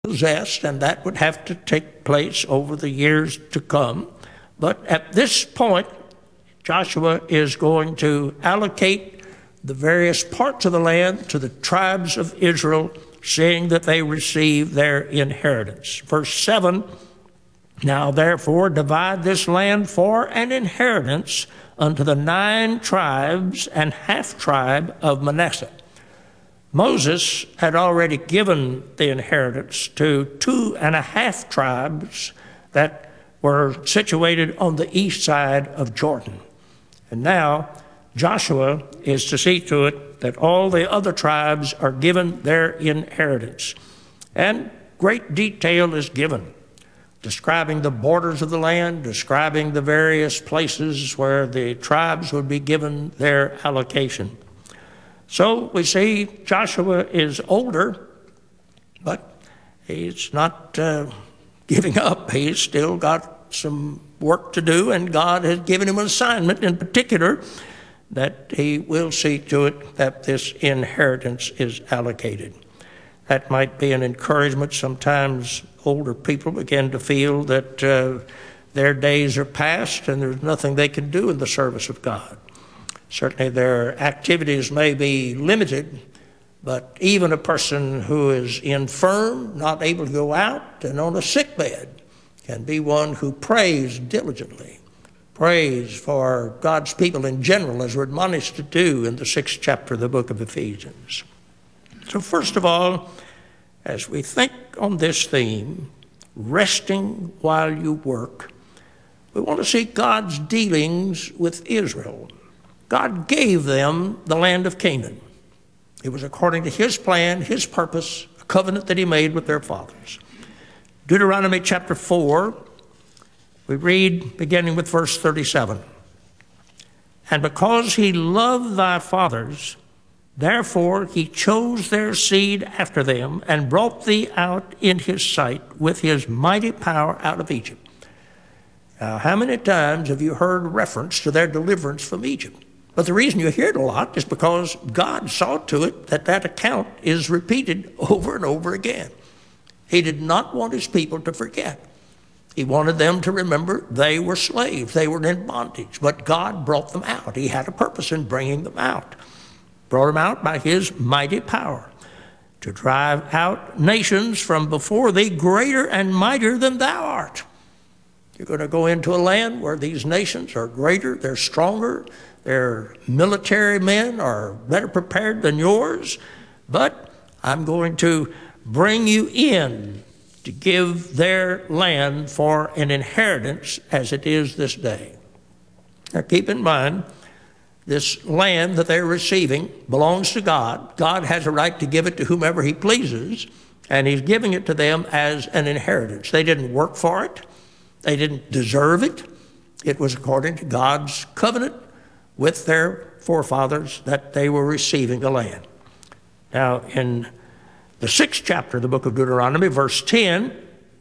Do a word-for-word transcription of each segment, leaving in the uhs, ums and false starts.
possessed, and that would have to take place over the years to come. But at this point, Joshua is going to allocate the various parts of the land to the tribes of Israel, seeing that they receive their inheritance. Verse seven, now therefore divide this land for an inheritance unto the nine tribes and half tribe of Manasseh. Moses had already given the inheritance to two and a half tribes that were situated on the east side of Jordan. And now Joshua is to see to it that all the other tribes are given their inheritance. And great detail is given, describing the borders of the land, describing the various places where the tribes would be given their allocation. So we see Joshua is older, but he's not uh, giving up. He's still got some work to do, and God has given him an assignment in particular that he will see to it that this inheritance is allocated. That might be an encouragement. Sometimes older people begin to feel that uh, their days are past and there's nothing they can do in the service of God. Certainly their activities may be limited, but even a person who is infirm, not able to go out, and on a sick bed can be one who prays diligently, prays for God's people in general, as we're admonished to do in the sixth chapter of the book of Ephesians. So first of all, as we think on this theme, resting while you work, we want to see God's dealings with Israel. God gave them the land of Canaan. It was according to his plan, his purpose, a covenant that he made with their fathers. Deuteronomy chapter four, we read beginning with verse thirty-seven. And because he loved thy fathers, therefore he chose their seed after them and brought thee out in his sight with his mighty power out of Egypt. Now, how many times have you heard reference to their deliverance from Egypt? But the reason you hear it a lot is because God saw to it that that account is repeated over and over again. He did not want his people to forget. He wanted them to remember they were slaves. They were in bondage, but God brought them out. He had a purpose in bringing them out. Brought them out by his mighty power to drive out nations from before thee greater and mightier than thou art. You're going to go into a land where these nations are greater, they're stronger, their military men are better prepared than yours, but I'm going to bring you in to give their land for an inheritance as it is this day. Now keep in mind, this land that they're receiving belongs to God. God has a right to give it to whomever he pleases, and he's giving it to them as an inheritance. They didn't work for it. They didn't deserve it. It was according to God's covenant with their forefathers that they were receiving the land. Now, in the sixth chapter of the book of Deuteronomy, verse ten,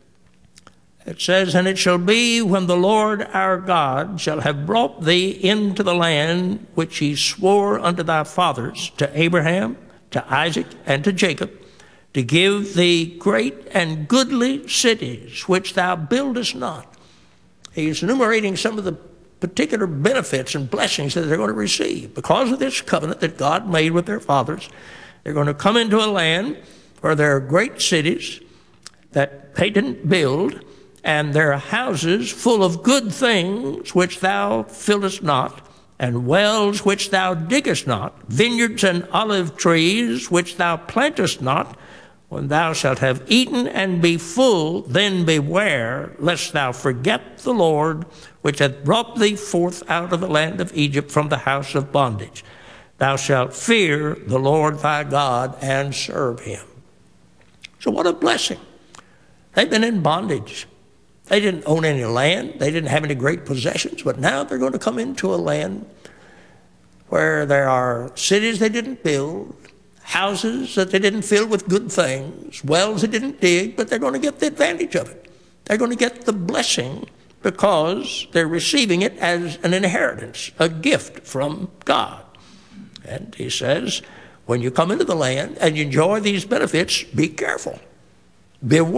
it says, And it shall be when the Lord our God shall have brought thee into the land which he swore unto thy fathers, to Abraham, to Isaac, and to Jacob, to give thee great and goodly cities which thou buildest not. He's enumerating some of the particular benefits and blessings that they're going to receive. Because of this covenant that God made with their fathers, they're going to come into a land where there are great cities that they didn't build, and there are houses full of good things which thou fillest not, and wells which thou diggest not, vineyards and olive trees which thou plantest not. When thou shalt have eaten and be full, then beware, lest thou forget the Lord, which hath brought thee forth out of the land of Egypt from the house of bondage. Thou shalt fear the Lord thy God and serve him. So what a blessing. They've been in bondage. They didn't own any land. They didn't have any great possessions, but now they're going to come into a land where there are cities they didn't build, houses that they didn't fill with good things, wells they didn't dig, but they're going to get the advantage of it. They're going to get the blessing because they're receiving it as an inheritance, a gift from God. And he says, when you come into the land and you enjoy these benefits, be careful. Beware